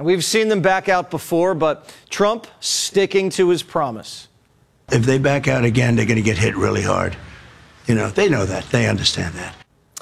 We've seen them back out before, but Trump sticking to his promise. If they back out again, they're going to get hit really hard. You know, they know that. They understand that.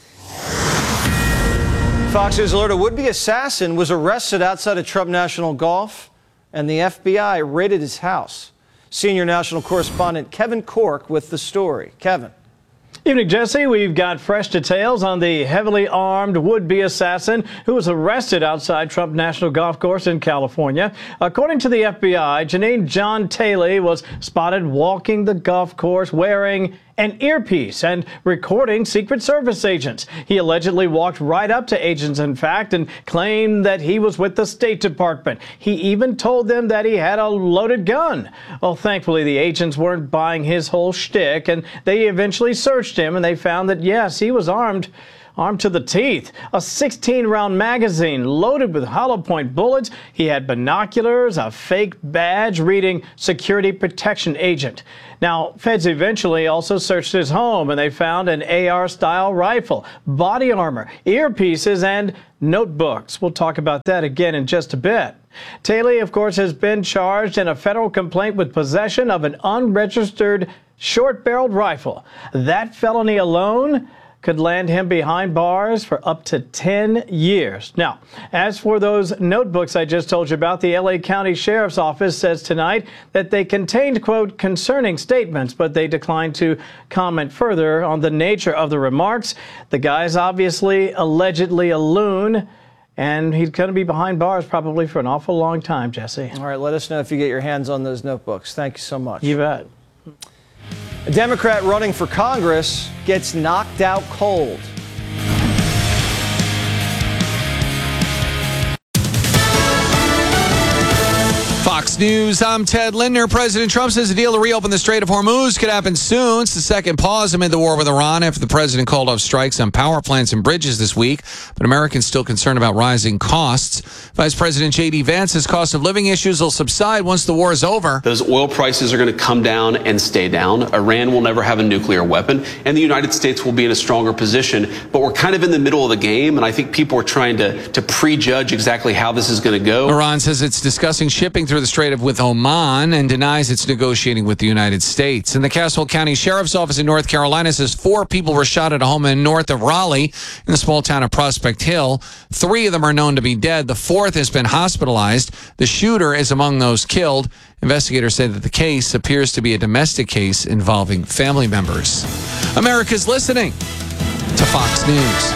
Fox News alert: a would-be assassin was arrested outside of Trump National Golf, and the FBI raided his house. Senior national correspondent Kevin Corke with the story. Kevin. Evening, Jesse. We've got fresh details on the heavily armed would-be assassin who was arrested outside Trump National Golf Course in California. According to the FBI, Janine John Taylor was spotted walking the golf course wearing an earpiece and recording Secret Service agents. He allegedly walked right up to agents, in fact, and claimed that he was with the State Department. He even told them that he had a loaded gun. Well, thankfully, the agents weren't buying his whole shtick, and they eventually searched him, and they found that, yes, he was armed to the teeth. A 16-round magazine loaded with hollow point bullets. He had binoculars, a fake badge reading Security Protection Agent. Now, feds eventually also searched his home, and they found an AR-style rifle, body armor, earpieces, and notebooks. We'll talk about that again in just a bit. Taylor, of course, has been charged in a federal complaint with possession of an unregistered short-barreled rifle. That felony alone could land him behind bars for up to 10 years. Now, as for those notebooks I just told you about, the L.A. County Sheriff's Office says tonight that they contained, quote, concerning statements, but they declined to comment further on the nature of the remarks. The guy's obviously allegedly a loon, and he's going to be behind bars probably for an awful long time, Jesse. All right, let us know if you get your hands on those notebooks. Thank you so much. You bet. A Democrat running for Congress gets knocked out cold. Fox News, I'm Ted Lindner. President Trump says the deal to reopen the Strait of Hormuz could happen soon. It's the second pause amid the war with Iran after the president called off strikes on power plants and bridges this week. But Americans still concerned about rising costs. Vice President J.D. Vance says cost of living issues will subside once the war is over. Those oil prices are going to come down and stay down. Iran will never have a nuclear weapon, and the United States will be in a stronger position. But we're kind of in the middle of the game, and I think people are trying to prejudge exactly how this is going to go. Iran says it's discussing shipping through the Strait with Oman and denies it's negotiating with the United States. And the Castle County Sheriff's Office in North Carolina says 4 people were shot at a home in north of Raleigh in the small town of Prospect Hill. 3 of them are known to be dead. The 4th has been hospitalized. The shooter is among those killed. Investigators say that the case appears to be a domestic case involving family members. America's listening to Fox News.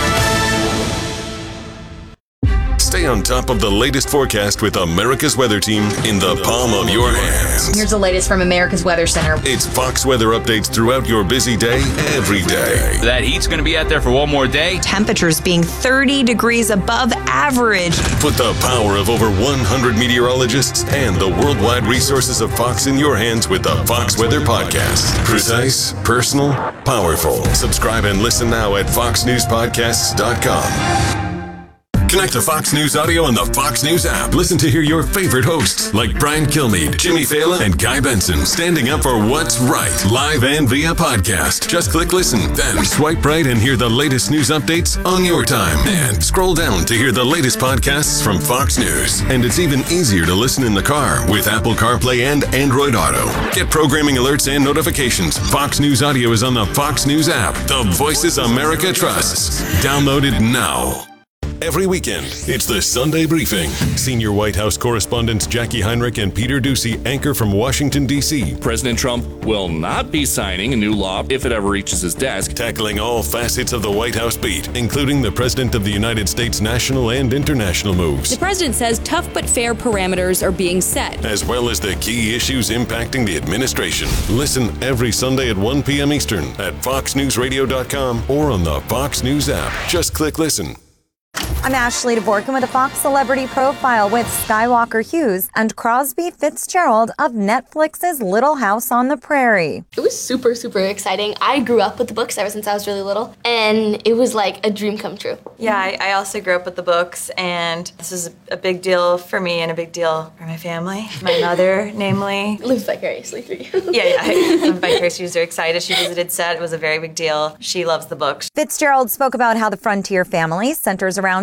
Stay on top of the latest forecast with America's Weather Team in the palm of your hands. Here's the latest from America's Weather Center. It's Fox weather updates throughout your busy day, every day. That heat's going to be out there for one more day. Temperatures being 30 degrees above average. Put the power of over 100 meteorologists and the worldwide resources of Fox in your hands with the Fox Weather Podcast. Precise, personal, powerful. Subscribe and listen now at foxnewspodcasts.com. Connect to Fox News Audio on the Fox News app. Listen to hear your favorite hosts like Brian Kilmeade, Jimmy Fallon, and Guy Benson standing up for what's right, live and via podcast. Just click listen, then swipe right and hear the latest news updates on your time. And scroll down to hear the latest podcasts from Fox News. And it's even easier to listen in the car with Apple CarPlay and Android Auto. Get programming alerts and notifications. Fox News Audio is on the Fox News app. The voices America trusts. Download it now. Every weekend, it's the Sunday Briefing. Senior White House correspondents Jackie Heinrich and Peter Doocy anchor from Washington, D.C. President Trump will not be signing a new law if it ever reaches his desk. Tackling all facets of the White House beat, including the President of the United States' national and international moves. The president says tough but fair parameters are being set, as well as the key issues impacting the administration. Listen every Sunday at 1 p.m. Eastern at foxnewsradio.com or on the Fox News app. Just click listen. I'm Ashley Dvorkin with a Fox Celebrity Profile with Skywalker Hughes and Crosby Fitzgerald of Netflix's Little House on the Prairie. It was super, super exciting. I grew up with the books ever since I was really little, and it was like a dream come true. Yeah, I also grew up with the books, and this is a big deal for me and a big deal for my family. My mother, namely. Lives vicariously through you. Yeah. I'm vicariously. She was very excited. She visited set. It was a very big deal. She loves the books. Fitzgerald spoke about how the Frontier family centers around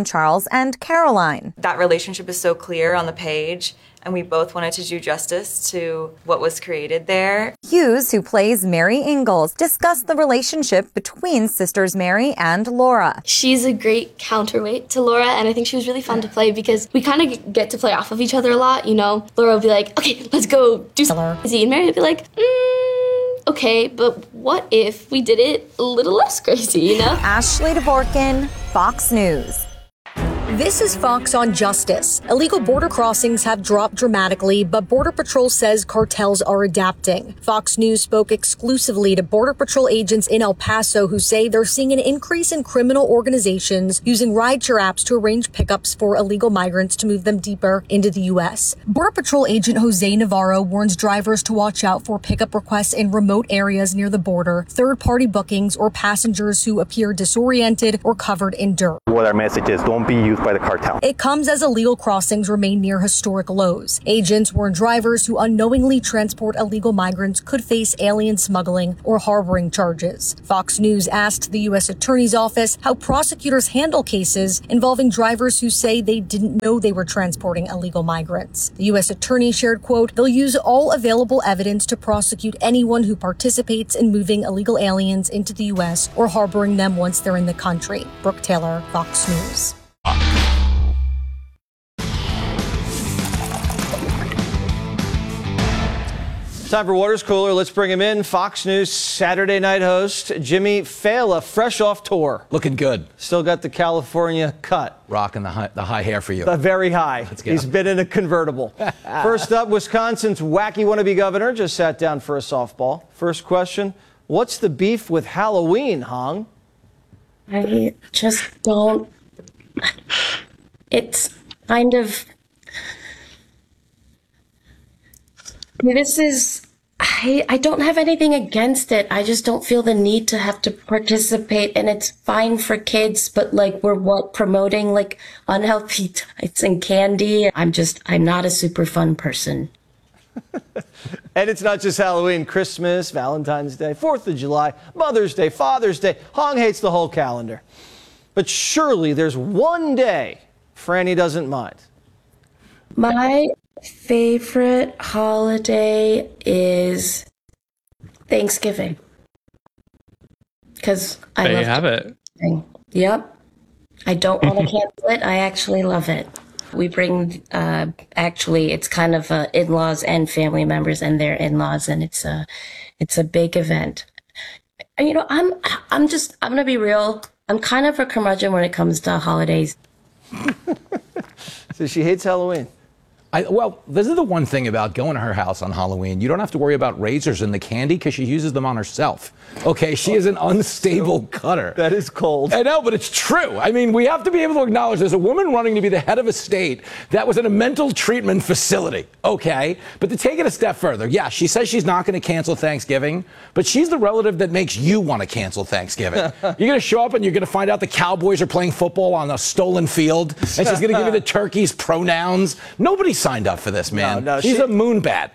Charles and Caroline. That relationship is so clear on the page, and we both wanted to do justice to what was created there. Hughes, who plays Mary Ingalls, discussed the relationship between sisters Mary and Laura. She's a great counterweight to Laura, and I think she was really fun to play because we kind of get to play off of each other a lot, you know. Laura would be like, okay, let's go do something crazy, and Mary would be like, okay, but what if we did it a little less crazy, you know? Ashley Dvorkin, Fox News. This is Fox on Justice. Illegal border crossings have dropped dramatically, but Border Patrol says cartels are adapting. Fox News spoke exclusively to Border Patrol agents in El Paso who say they're seeing an increase in criminal organizations using rideshare apps to arrange pickups for illegal migrants to move them deeper into the U.S. Border Patrol agent Jose Navarro warns drivers to watch out for pickup requests in remote areas near the border, third-party bookings, or passengers who appear disoriented or covered in dirt. What our message is, don't be used by the cartel. It comes as illegal crossings remain near historic lows. Agents warn drivers who unknowingly transport illegal migrants could face alien smuggling or harboring charges. Fox News asked the U.S. Attorney's Office how prosecutors handle cases involving drivers who say they didn't know they were transporting illegal migrants. The U.S. Attorney shared, quote, they'll use all available evidence to prosecute anyone who participates in moving illegal aliens into the U.S. or harboring them once they're in the country. Brooke Taylor, Fox News. Time for Water's Cooler. Let's bring him in. Fox News Saturday night host Jimmy Failla, fresh off tour. Looking good. Still got the California cut. Rocking the high hair for you. The very high. He's been in a convertible. First up, Wisconsin's wacky wannabe governor just sat down for a softball. First question, what's the beef with Halloween, Hong? I just don't. It's kind of. This is. I don't have anything against it. I just don't feel the need to have to participate, and it's fine for kids, but like we're promoting like unhealthy diets and candy. I'm not a super fun person. And it's not just Halloween, Christmas, Valentine's Day, 4th of July, Mother's Day, Father's Day. Hong hates the whole calendar. But surely there's one day Franny doesn't mind. My favorite holiday is Thanksgiving. Because I love have it. Yep. I don't want to cancel it. I actually love it. We bring, actually, it's kind of in-laws and family members and their in-laws, and it's a big event. And, you know, I'm going to be real. I'm kind of a curmudgeon when it comes to holidays. So she hates Halloween. Well, this is the one thing about going to her house on Halloween. You don't have to worry about razors and the candy because she uses them on herself. Okay, she is an unstable cutter. That is cold. I know, but it's true. I mean, we have to be able to acknowledge there's a woman running to be the head of a state that was in a mental treatment facility. Okay, but to take it a step further, yeah, she says she's not going to cancel Thanksgiving, but she's the relative that makes you want to cancel Thanksgiving. You're going to show up and you're going to find out the Cowboys are playing football on a stolen field, and she's going to give you the turkey's pronouns. Nobody signed up for this, man. No, she's a moonbat.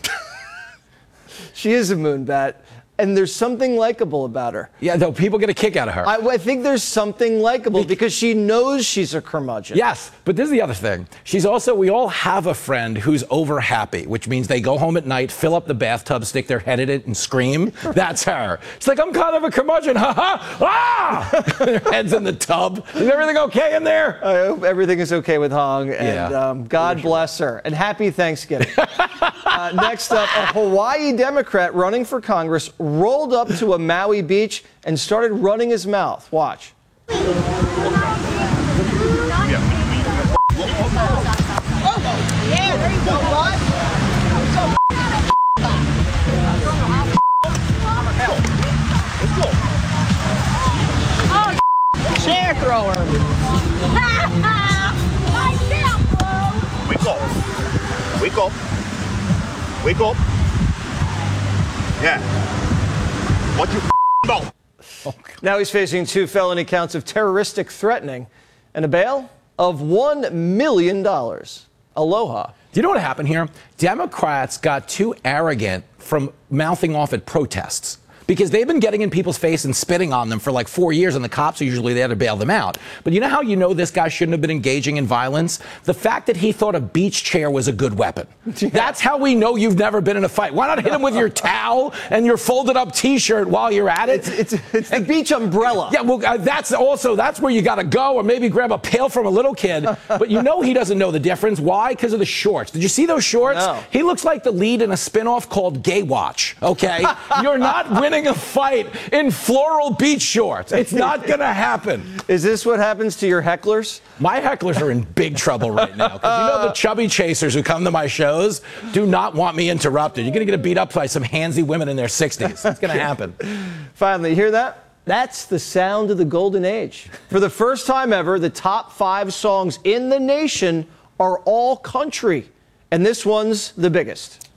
She is a moonbat, and there's something likable about her. Yeah, though people get a kick out of her. I think there's something likable because she knows she's a curmudgeon. Yes, but this is the other thing. We all have a friend who's over happy, which means they go home at night, fill up the bathtub, stick their head in it, and scream. That's her. It's like, I'm kind of a curmudgeon. Ha ha! Ah! Their head's in the tub. Is everything okay in there? I hope everything is okay with Hong, and God bless her. And happy Thanksgiving. Next up, a Hawaii Democrat running for Congress rolled up to a Maui beach and started running his mouth. Watch. Yeah, there you go, bud. Oh, chair thrower. Wake up. Wake up. Wake up. Yeah. What you know? Now he's facing 2 felony counts of terroristic threatening and a bail of $1 million. Aloha. Do you know what happened here? Democrats got too arrogant from mouthing off at protests. because they've been getting in people's face and spitting on them for like 4 years, and the cops are usually there to bail them out. But you know how you know this guy shouldn't have been engaging in violence? The fact that he thought a beach chair was a good weapon. Yeah. That's how we know you've never been in a fight. Why not hit him with your towel and your folded up T-shirt while you're at it? It's a beach umbrella. Yeah, well, that's where you got to go, or maybe grab a pail from a little kid. But you know he doesn't know the difference. Why? Because of the shorts. Did you see those shorts? No. He looks like the lead in a spinoff called Gay Watch, okay? You're not winning a fight in floral beach shorts. It's not going to happen. Is this what happens to your hecklers? My hecklers are in big trouble right now. Because you know the chubby chasers who come to my shows do not want me interrupted. You're going to get beat up by some handsy women in their 60s. It's going to happen. Finally, you hear that? That's the sound of the golden age. For the first time ever, the top 5 songs in the nation are all country. And this one's the biggest.